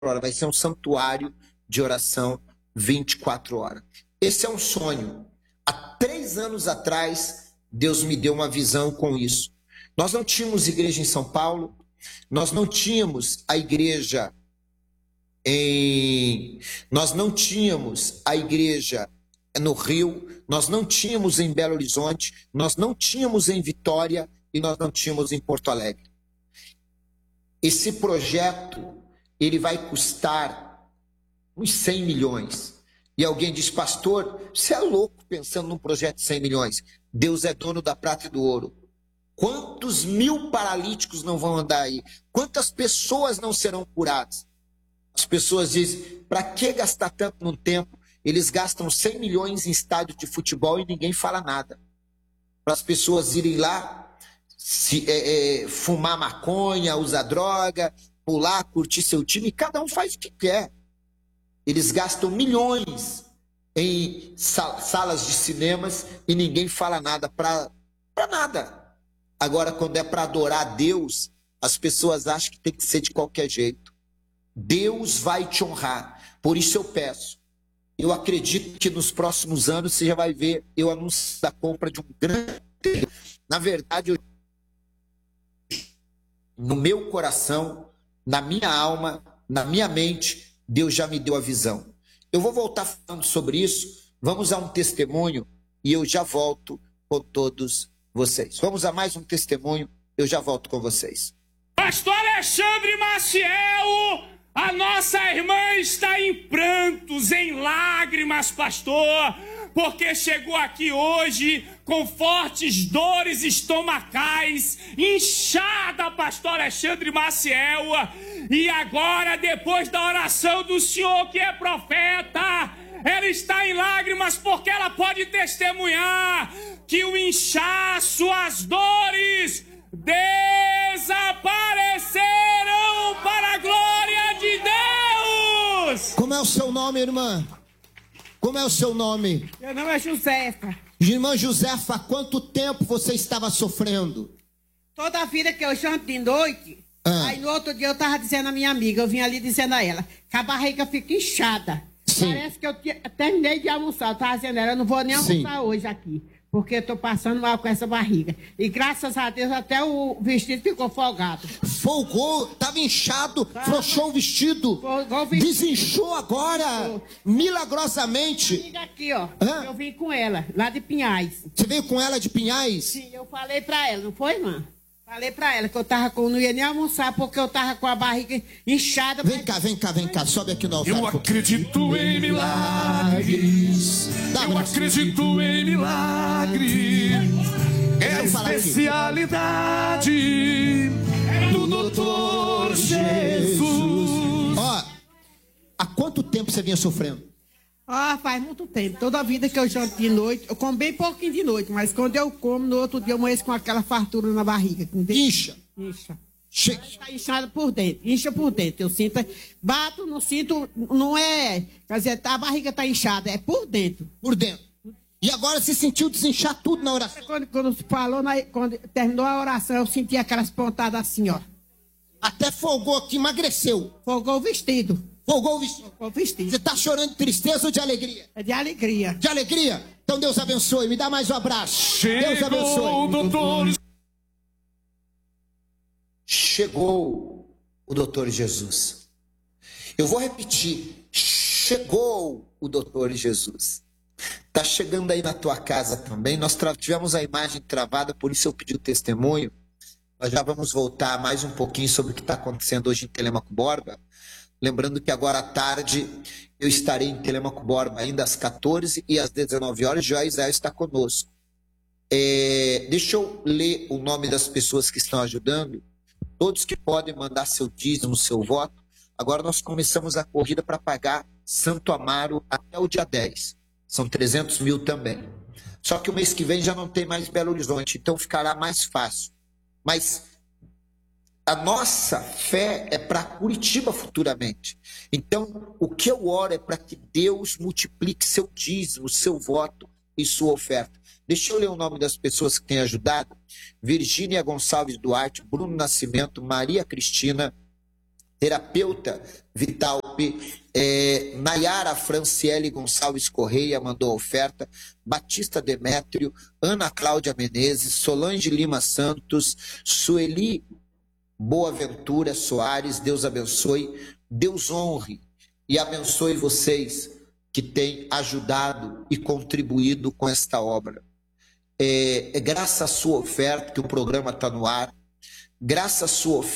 horas, vai ser um santuário de oração 24 horas. Esse é um sonho. Há 3 anos atrás, Deus me deu uma visão com isso. Nós não tínhamos igreja em São Paulo, nós não tínhamos a igreja no Rio, nós não tínhamos em Belo Horizonte, nós não tínhamos em Vitória e nós não tínhamos em Porto Alegre. Esse projeto, ele vai custar uns 100 milhões. E alguém diz, pastor, você é louco pensando num projeto de 100 milhões. Deus é dono da prata e do ouro. Quantos 1000 paralíticos não vão andar aí? Quantas pessoas não serão curadas? As pessoas dizem, para que gastar tanto no tempo? Eles gastam 100 milhões em estádio de futebol e ninguém fala nada. Para as pessoas irem lá, fumar maconha, usar droga, pular, curtir seu time, cada um faz o que quer. Eles gastam milhões em salas de cinemas e ninguém fala nada para nada. Agora, quando é para adorar a Deus, as pessoas acham que tem que ser de qualquer jeito. Deus vai te honrar. Por isso eu peço. Eu acredito que nos próximos anos você já vai ver eu anúncio da compra de um grande... Na verdade, no meu coração, na minha alma, na minha mente, Deus já me deu a visão. Eu vou voltar falando sobre isso. Vamos a um testemunho e eu já volto com todos vocês. Vamos a mais um testemunho, eu já volto com vocês. Pastor Alexandre Maciel, a nossa irmã está em prantos, em lágrimas, pastor, porque chegou aqui hoje com fortes dores estomacais, inchada, pastor Alexandre Maciel, e agora, depois da oração do senhor que é profeta, ela está em lágrimas porque ela pode testemunhar que o inchaço, as dores desapareceram para a glória de Deus. Como é o seu nome, irmã? Como é o seu nome? Meu nome é Josefa. Irmã Josefa, há quanto tempo você estava sofrendo? Toda a vida que eu janto de noite, aí no outro dia eu estava dizendo à minha amiga, eu vim ali dizendo a ela, que a barriga fica inchada. Sim. Parece que eu terminei de almoçar, eu estava dizendo a ela, eu não vou nem almoçar hoje aqui, porque eu estou passando mal com essa barriga. E graças a Deus até o vestido ficou folgado. Folgou, estava inchado, frouxou o vestido, desinchou agora, milagrosamente. Amiga aqui, ó, eu vim com ela, lá de Pinhais. Você veio com ela de Pinhais? Sim, eu falei pra ela, não foi, irmã? Falei pra ela que eu não ia nem almoçar porque eu tava com a barriga inchada. Vem cá, sobe aqui no altar. Eu acredito em milagres. Eu acredito em milagres. É a especialidade do doutor Jesus. Ó, há quanto tempo você vinha sofrendo? Faz muito tempo. Toda a vida que eu janto de noite, eu como bem pouquinho de noite, mas quando eu como, no outro dia eu amanheço com aquela fartura na barriga. Incha. Está inchada por dentro, incha por dentro. Eu sinto, bato, não sinto, não é, quer dizer, a barriga está inchada, é por dentro. Por dentro. E agora se sentiu desinchar tudo na oração? Quando falou, quando terminou a oração, eu senti aquelas pontadas assim, ó. Até folgou aqui, emagreceu. Folgou o vestido. Folgou o vestido. Você está chorando de tristeza ou de alegria? É de alegria. De alegria? Então Deus abençoe. Me dá mais um abraço. Deus abençoe. Doutor. Chegou o doutor Jesus. Eu vou repetir. Chegou o doutor Jesus. Está chegando aí na tua casa também. Nós tivemos a imagem travada, por isso eu pedi o testemunho. Nós já vamos voltar mais um pouquinho sobre o que está acontecendo hoje em Telêmaco Borba. Lembrando que agora à tarde eu estarei em Telêmaco Borba ainda às 14 e às 19 horas. Já Israel está conosco. Deixa eu ler o nome das pessoas que estão ajudando. Todos que podem mandar seu dízimo, seu voto. Agora nós começamos a corrida para pagar Santo Amaro até o dia 10. São 300 mil também. Só que o mês que vem já não tem mais Belo Horizonte, então ficará mais fácil. Mas a nossa fé é para Curitiba futuramente. Então, o que eu oro é para que Deus multiplique seu dízimo, seu voto e sua oferta. Deixa eu ler o nome das pessoas que têm ajudado. Virgínia Gonçalves Duarte, Bruno Nascimento, Maria Cristina, Terapeuta Vitalpe, Nayara Franciele Gonçalves Correia mandou oferta, Batista Demétrio, Ana Cláudia Menezes, Solange Lima Santos, Sueli Boaventura Soares, Deus abençoe, Deus honre e abençoe vocês que têm ajudado e contribuído com esta obra. Graças à sua oferta, que o programa está no ar, graças à sua oferta,